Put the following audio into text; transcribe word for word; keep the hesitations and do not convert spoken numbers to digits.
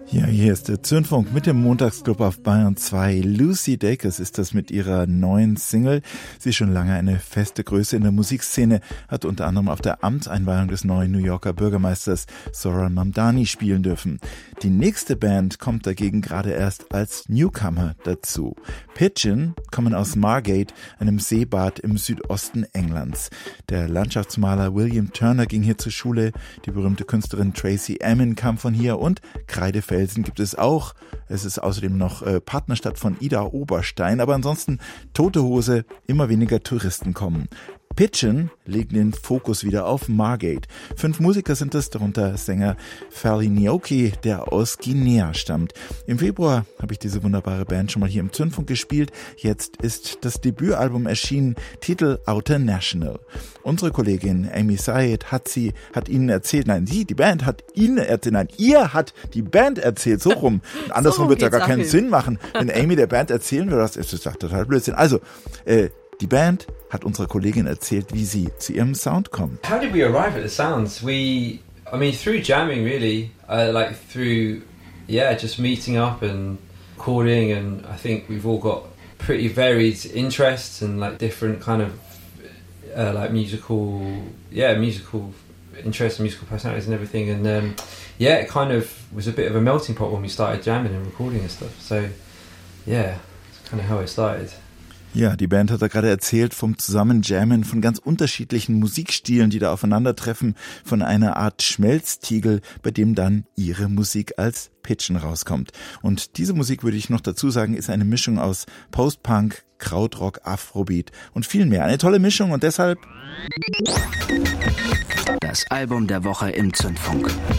Ja, hier ist der Zündfunk mit dem Montagsclub auf Bayern zwei. Lucy Dacus ist das mit ihrer neuen Single. Sie ist schon lange eine feste Größe in der Musikszene, hat unter anderem auf der Amtseinweihung des neuen New Yorker Bürgermeisters Zohran Mamdani spielen dürfen. Die nächste Band kommt dagegen gerade erst als Newcomer dazu. Pigeon kommen aus Margate, einem Seebad im Südosten Englands. Der Landschaftsmaler William Turner ging hier zur Schule, die berühmte Künstlerin Tracy Emin kam von hier und Kreidefeld gibt es auch. Es ist außerdem noch äh, Partnerstadt von Ida Oberstein, aber ansonsten tote Hose, immer weniger Touristen kommen. Pigeon legen den Fokus wieder auf Margate. Fünf Musiker sind es, darunter Sänger Fally Nyoki, der aus Guinea stammt. Im Februar habe ich diese wunderbare Band schon mal hier im Zündfunk gespielt. Jetzt ist das Debütalbum erschienen, Titel Outer National. Unsere Kollegin Amy Sayed hat sie, hat Ihnen erzählt, nein, sie, die Band hat Ihnen erzählt, nein, ihr hat die Band erzählt, so rum. Und andersrum so wird ja gar keinen Sinn machen, wenn Amy der Band erzählen würde, das ist doch total Blödsinn. Also, äh, die Band hat unserer Kollegin erzählt, wie sie zu ihrem Sound kommt. How did we arrive at the sounds? We, I mean, through jamming really, uh, like through, yeah, just meeting up and recording, and I think we've all got pretty varied interests and like different kind of uh, like musical, yeah, musical interests and musical personalities and everything, and um, yeah, it kind of was a bit of a melting pot when we started jamming and recording and stuff. So yeah, it's kind of how it started. Ja, die Band hat da gerade erzählt vom Zusammenjammen von ganz unterschiedlichen Musikstilen, die da aufeinandertreffen, von einer Art Schmelztiegel, bei dem dann ihre Musik als Pigeon rauskommt. Und diese Musik, würde ich noch dazu sagen, ist eine Mischung aus Post-Punk, Krautrock, Afrobeat und viel mehr. Eine tolle Mischung und deshalb das Album der Woche im Zündfunk.